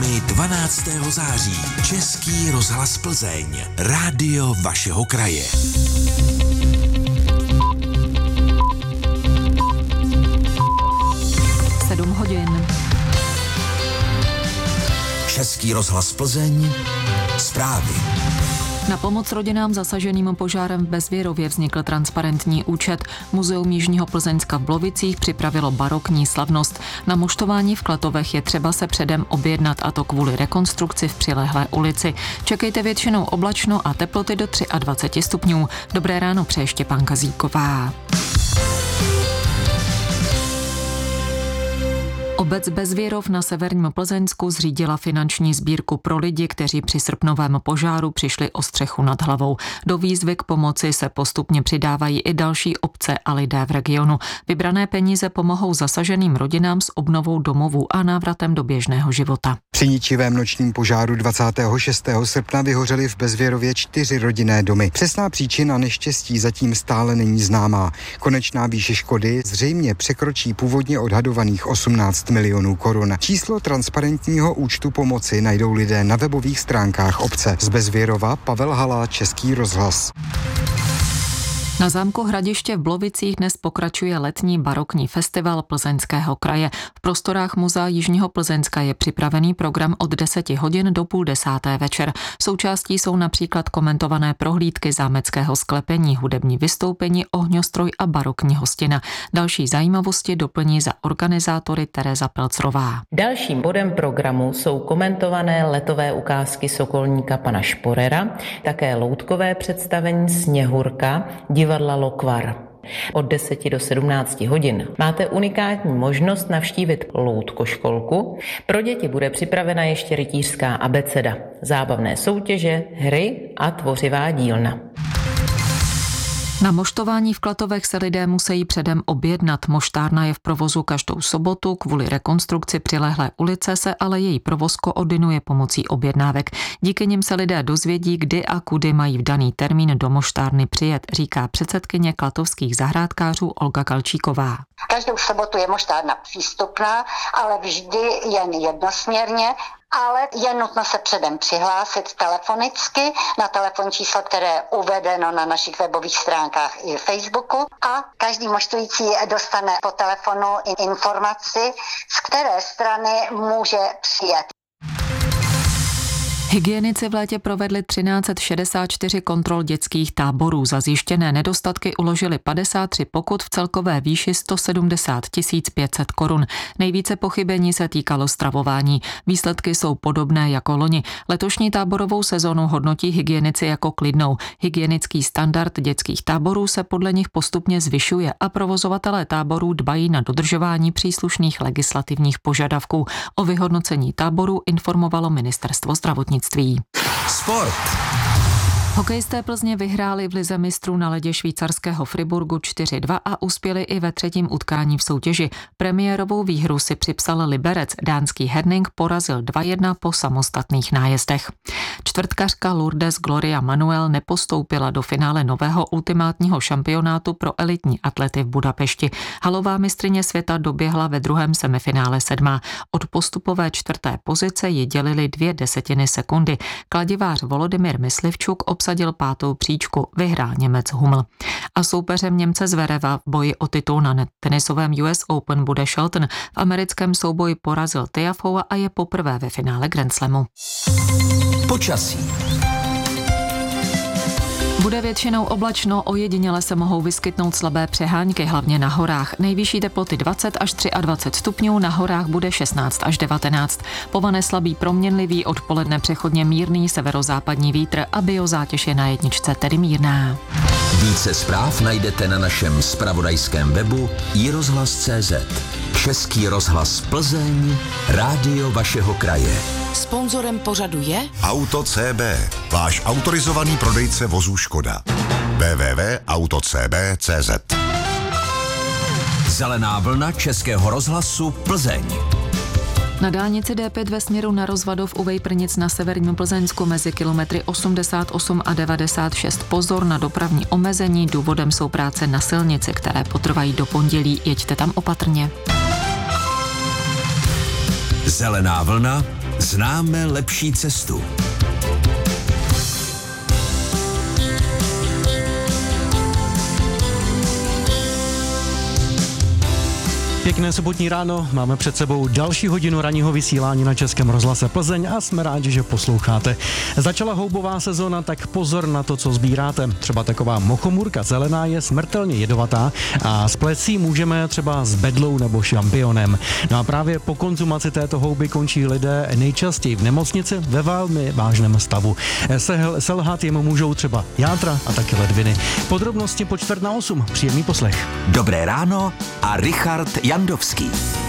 námi 12. září. Český rozhlas Plzeň. Rádio vašeho kraje. Hodin. Český rozhlas Plzeň. Zprávy. Na pomoc rodinám zasaženým požárem v Bezvěrově vznikl transparentní účet. Muzeum Jižního Plzeňska v Blovicích připravilo barokní slavnost. Na moštování v Klatovech je třeba se předem objednat, a to kvůli rekonstrukci v přilehlé ulici. Čekejte většinou oblačno a teploty do 23 stupňů. Dobré ráno přeje Štěpánka Kazíková. Obec Bezvěrov na severním Plzeňsku zřídila finanční sbírku pro lidi, kteří při srpnovém požáru přišli o střechu nad hlavou. Do výzvy k pomoci se postupně přidávají i další obce a lidé v regionu. Vybrané peníze pomohou zasaženým rodinám s obnovou domovů a návratem do běžného života. Při ničivém nočním požáru 26. srpna vyhořely v Bezvěrově 4 rodinné domy. Přesná příčina neštěstí zatím stále není známá. Konečná výše škody zřejmě překročí původně odhadovaných 18 milionů korun. Číslo transparentního účtu pomoci najdou lidé na webových stránkách obce. Z Bezvěrova Pavel Hala, Český rozhlas. Na zámku Hradiště v Blovicích dnes pokračuje letní barokní festival Plzeňského kraje. V prostorách Muzea Jižního Plzeňska je připravený program od 10 hodin do 9:30 večer. Součástí jsou například komentované prohlídky zámeckého sklepení, hudební vystoupení, ohňostroj a barokní hostina. Další zajímavosti doplní za organizátory Tereza Pelcrová. Dalším bodem programu jsou komentované letové ukázky sokolníka pana Šporera, také loutkové představení Sněhurka, divadla Lokvar. Od 10 do 17 hodin máte unikátní možnost navštívit loutkoškolku. Pro děti bude připravena ještě rytířská abeceda, zábavné soutěže, hry a tvořivá dílna. Na moštování v Klatovech se lidé musí předem objednat. Moštárna je v provozu každou sobotu, kvůli rekonstrukci přilehlé ulice se ale její provoz koordinuje pomocí objednávek. Díky nim se lidé dozvědí, kdy a kudy mají v daný termín do moštárny přijet, říká předsedkyně klatovských zahrádkářů Olga Kalčíková. Každou sobotu je moštárna přístupná, ale vždy jen jednosměrně. Ale je nutno se předem přihlásit telefonicky na telefonní číslo, které je uvedeno na našich webových stránkách i Facebooku, a každý moštující dostane po telefonu informaci, z které strany může přijet. Hygienici v létě provedli 1364 kontrol dětských táborů. Za zjištěné nedostatky uložili 53 pokut v celkové výši 170 500 korun. Nejvíce pochybení se týkalo stravování. Výsledky jsou podobné jako loni. Letošní táborovou sezonu hodnotí hygienici jako klidnou. Hygienický standard dětských táborů se podle nich postupně zvyšuje a provozovatelé táborů dbají na dodržování příslušných legislativních požadavků. O vyhodnocení táborů informovalo ministerstvo zdravotnictví. Sport. Hokejisté Plzně vyhráli v lize mistrů na ledě švýcarského Friburgu 4-2 a uspěli i ve třetím utkání v soutěži. Premiérovou výhru si připsal Liberec. Dánský Herning porazil 2-1 po samostatných nájezdech. Čtvrtkařka Lourdes Gloria Manuel nepostoupila do finále nového ultimátního šampionátu pro elitní atlety v Budapešti. Halová mistryně světa doběhla ve druhém semifinále 7. Od postupové 4. pozice ji dělily 0,2 sekundy. Kladivář Volodymyr Myslivčuk obsadil 5. příčku, vyhrál Němec Hummel. A soupeřem Němce Zvereva v boji o titul na tenisovém US Open bude Shelton. V americkém souboji porazil Tiafova a je poprvé ve finále Grand Slamu. Počasí. Bude většinou oblačno, ojediněle se mohou vyskytnout slabé přehánky, hlavně na horách. Nejvyšší teploty 20 až 23 stupňů, na horách bude 16 až 19. Povane slabý proměnlivý, odpoledne přechodně mírný severozápadní vítr a biozátěž je na jedničce, tedy mírná. Více zpráv najdete na našem zpravodajském webu iRozhlas.cz. Český rozhlas Plzeň, rádio vašeho kraje. Sponzorem pořadu je Auto CB, váš autorizovaný prodejce vozů Škoda. www.autocb.cz. Zelená vlna Českého rozhlasu Plzeň. Na dálnici D5 ve směru na Rozvadov u Vejprnic na severním Plzeňsku mezi kilometry 88 a 96 pozor na dopravní omezení, důvodem jsou práce na silnici, které potrvají do pondělí, jeďte tam opatrně. Zelená vlna Známe lepší cestu. Pěkné sobotní ráno, máme před sebou další hodinu ranního vysílání na Českém rozhlase Plzeň a jsme rádi, že posloucháte. Začala houbová sezóna, tak pozor na to, co sbíráte. Třeba taková mochomůrka zelená je smrtelně jedovatá a z plecí můžeme třeba s bedlou nebo šampionem. No a právě po konzumaci této houby končí lidé nejčastěji v nemocnici ve velmi vážném stavu. Selhat jim můžou třeba játra a taky ledviny. Podrobnosti po 7:45. Příjemný poslech. Dobré ráno a Richard Jandovský.